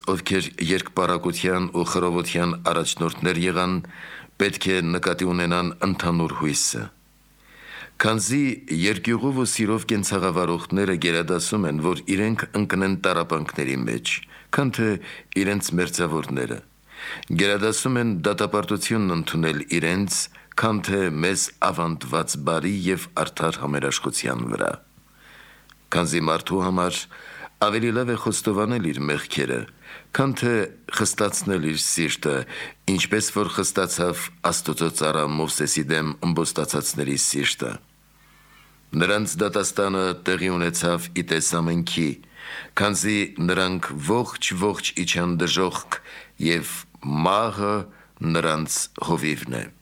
ովքեր երկպարակության ու խռովության առաջնորդներ եղան, պետք է նկատի ունենան ընդհանուր հույսը։ Քանզի երկյուղով ու սիրով կենցաղավարողները գերադասում են, որ իրենք ընկնեն տառապանքների մեջ, քան թե իրենց մերձավորները, գերադասում են դատապարտությունն ընդունել իրենց, քան թե մեզ ավանդված բարի և արդար համերաշխության վրա։ Քանզի մարդու համար ավելի լավ է խոստովանել իր մեղքերը, քան թե խստացնել իր սիրտը, ինչպես որ խստացավ Աստծո ծառա Մովսեսի դեմ ըմբոստացածների սիրտը։ Նրանց դատաստանը տեղի ունեցավ ի տես ամենքի, քանզի նրանք ողջ իջան դժոխք և մահը նրանց հովիվն է։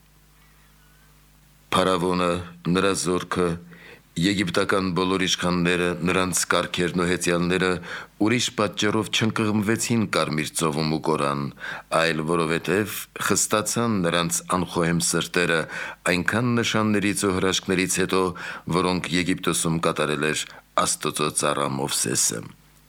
Փարավոնը, նրա զորքը, եգիպտական բոլոր իշխանները, նրանց կառքերն ու հեծյալները ուրիշ պատճառով չընկղմվեցին Կարմիր ծովում ու կորան, այլ որովհետև խստացան նրանց անխոհեմ սրտերը այնքան նշաններից ու հրաշքներից հետո, որոնք Եգիպտոսում կատարել էր Աստծո ծառա Մովսեսը։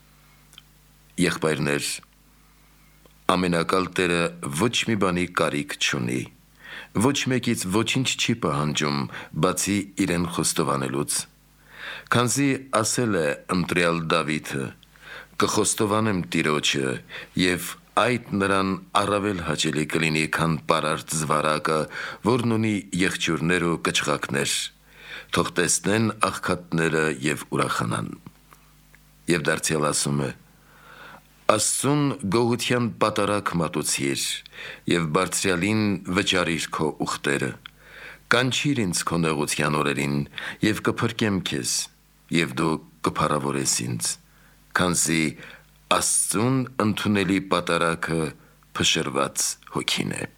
Եղբայրներ, ամենակալ Տերը ոչ մի բանի կարիք չունի, ոչ մեկից ոչինչ չի պահանջում, բացի իրեն խոստովանելուց։ Քանզի ասել է ընտրյալ Դավիթը. «Կխոստովանեմ Տիրոջը, և այդ նրան առավել հաճելի կլինի, քան պարարտ զվարակը, որն ունի եղջյուրներ ու կչղակներ, թող տեսնեն աղքատները և ուրախանան»։ Եվ դարձյալ ասում է. «Աստծուն գոհության պատարագ մատուցիր և բարձրյալին վճարիր քո ուխտերը, կանչիր ինձ քո նեղության օրերին և կփրկեմ քեզ, և դու կփառավորես ինձ, քանզի Աստծուն ընդունելի պատարագը փշրված հոգին է»։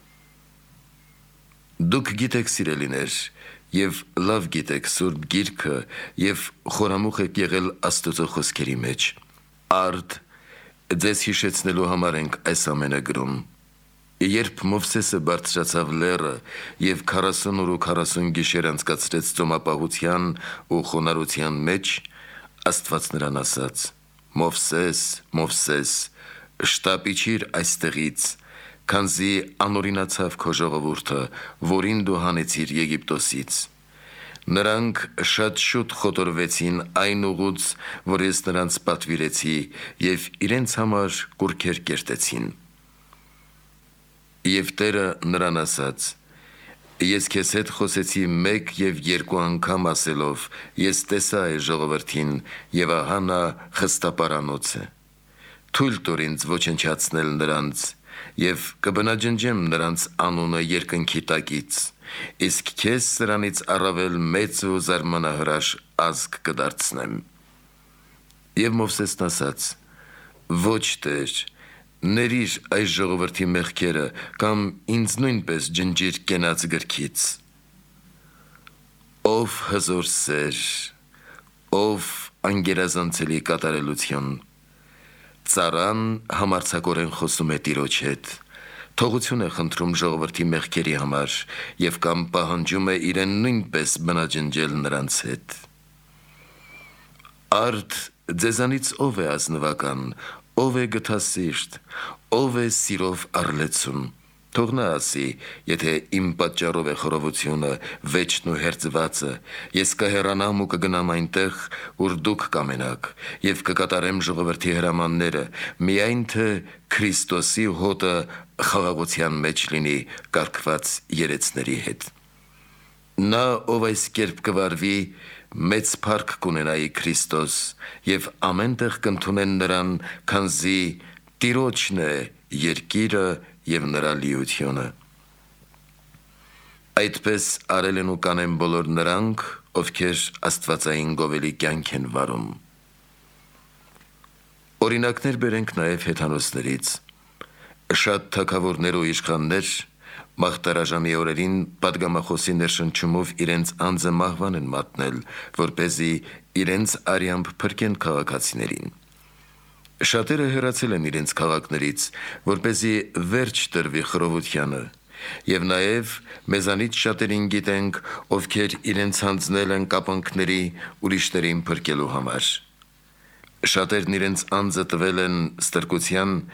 Դուք գիտեք, սիրելիներ, և լավ գիտեք Սուրբ Գիրքը և խորամուխ եք եղել Աստծո խոսքերի մեջ։ Արդ ձեզ հիշեցնելու համար ենք այս ամենը գրում։ Երբ Մովսեսը բարձրացավ լեռը և 40 օր ու 40 գիշեր անցկացրեց ծոմապահության ու խոնարհության մեջ, Աստված նրան ասաց. «Մովսես, Մովսես, շտապ իջիր այստեղից, քանզի անօրինացավ քո ժողովուրդը, որին դու հանեցիր Եգիպտոսից»։ Նրանք շատ շուտ խոտորվեցին այն ուղուց, որ ես նրանց պատվիրեցի, և իրենց համար կուռքեր կերտեցին։ Եվ Տերը նրան ասաց. «Ես քեզ հետ խոսեցի մեկ և երկու անգամ ասելով. ես տեսա այս ժողովրդին, և ահա նա խստապարանոց է։ Թույլ տուր ինձ ոչնչացնել նրանց, և կբնաջնջեմ նրանց անունը երկնքի տակից, իսկ քեզ սրանից առավել մեծ ու զարմանահրաշ ազգ կդարձնեմ»։ Եվ Մովսեսն ասաց. «Ոչ, Տեր, ներիր այս ժողովրդի մեղքերը, կամ ինձ նույնպես ջնջիր կենաց գրքից»։ Ով հզոր սեր, ով անգերազանցելի կատարելություն։ Ծառան համարձակորեն խոսում է Տիրոջ հետ, թողություն է խնդրում ժողովրդի մեղքերի համար և կամ պահանջում է իրեն նույնպես բնաջնջել նրանց հետ։ Արդ ձեզանից ով է ազնվական, ով է գթասիրտ, ով է սիրով առլեցուն, թող նա ասի, եթե իմ պատճառով է խռովությունը, վեճն ու հերձվածը, ես կհեռանամ ու կգնամ այնտեղ, ուր դուք կամենաք, և կկատարեմ ժողովրդի հրամանները, միայն թե Քրիստոսի հոտը խաղաղության մեջ լինի կարգված երեցների հետ։ Նա, ով այս կերպ կվարվի, մեծ փառք կունենայի Քրիստոս, և ամեն տեղ կընդունեն նրան, քանզի Տիրոջն է երկիրը և նրա լիությունը։ Այդպես արել են ու կանեն բոլոր նրանք, ովքեր աստվածային գովելի կյանք են վարում։ Օրինակներ բերենք նաև հեթանոսներից։ Շատ թագավորներ ու իշխաններ մաղթարաժամի օրերին պատգամախոսի ներշնչումով իրենց անձը մահվան են մատնել, որպեսզի իրենց արյամբ փրկեն քաղաքացիներին։ Շատերը հեռացել են իրենց քաղաքներից, որպեսզի վերջ տրվի խռովությանը, և նաև մեզանից շատերին գիտենք, ովքեր իրենց հանձնել են կապանքների ուրիշներին փրկելու համար։ Շատերն իրենց անձը տվել են ստրկության